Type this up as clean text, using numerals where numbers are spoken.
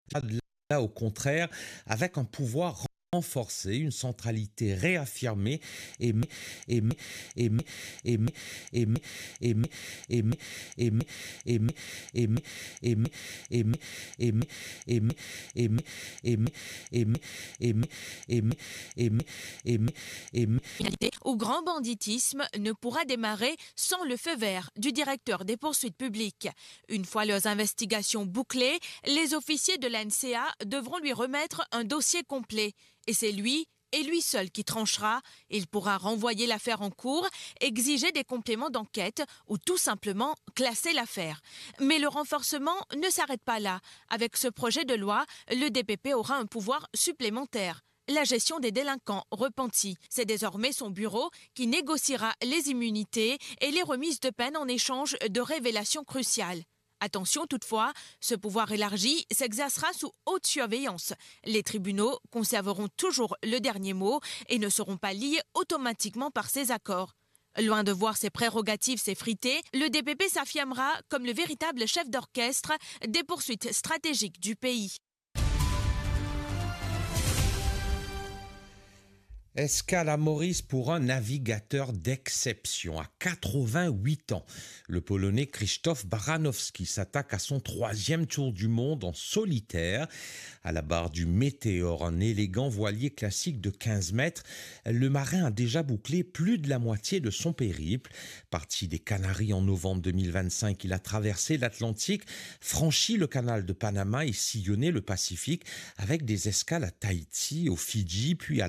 Là, au contraire, avec un pouvoir renforcé, une centralité réaffirmée et et et et et et et et et et et et et et et Criminalité ou grand banditisme ne pourra démarrer sans le feu vert du directeur des poursuites publiques. Une fois leurs investigations bouclées, les officiers de l'ANCA devront lui remettre un dossier complet. Et c'est lui et lui seul qui tranchera. Il pourra renvoyer l'affaire en cours, exiger des compléments d'enquête ou tout simplement classer l'affaire. Mais le renforcement ne s'arrête pas là. Avec ce projet de loi, le DPP aura un pouvoir supplémentaire. La gestion des délinquants repentis. C'est désormais son bureau qui négociera les immunités et les remises de peine en échange de révélations cruciales. Attention toutefois, ce pouvoir élargi s'exercera sous haute surveillance. Les tribunaux conserveront toujours le dernier mot et ne seront pas liés automatiquement par ces accords. Loin de voir ses prérogatives s'effriter, le DPP s'affirmera comme le véritable chef d'orchestre des poursuites stratégiques du pays. Escale à Maurice pour un navigateur d'exception. À 88 ans, le Polonais Krzysztof Baranowski s'attaque à son 3e tour du monde en solitaire. À la barre du Météor, un élégant voilier classique de 15 mètres, le marin a déjà bouclé plus de la moitié de son périple. Parti des Canaries en novembre 2025, il a traversé l'Atlantique, franchi le canal de Panama et sillonné le Pacifique avec des escales à Tahiti, aux Fidji, puis à